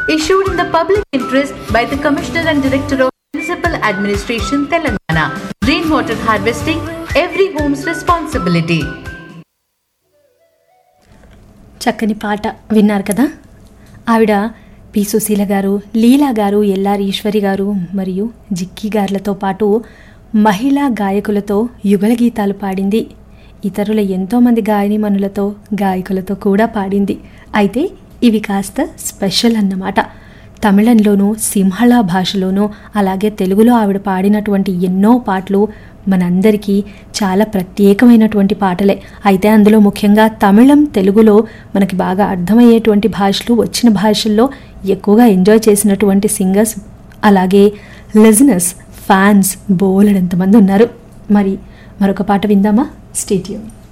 issued in the public interest by the Commissioner and Director of Municipal Administration, Telangana. Rainwater harvesting, every home's responsibility. చక్కని పాట విన్నారు కదా. ఆవిడ P Susheela గారు, లీలా గారు, ఎల్ఆర్ ఈశ్వరి గారు మరియు జిక్కి గారులతో పాటు మహిళా గాయకులతో యుగళ గీతాలు పాడింది. ఇతరుల ఎంతోమంది గాయనిమణులతో, గాయకులతో కూడా పాడింది. అయితే ఇవి కాస్త స్పెషల్ అన్నమాట. తమిళంలోనూ, సింహళ భాషలోనూ, అలాగే తెలుగులో ఆవిడ పాడినటువంటి ఎన్నో పాటలు మనందరికీ చాలా ప్రత్యేకమైనటువంటి పాటలే. అయితే అందులో ముఖ్యంగా తమిళం, తెలుగులో మనకి బాగా అర్థమయ్యేటువంటి భాషలు, వచ్చిన భాషల్లో ఎక్కువగా ఎంజాయ్ చేసినటువంటి సింగర్స్, అలాగే లిజనర్స్, ఫ్యాన్స్ బోలెడంతమంది ఉన్నారు. మరి మరొక పాట విందామా? Stay tune.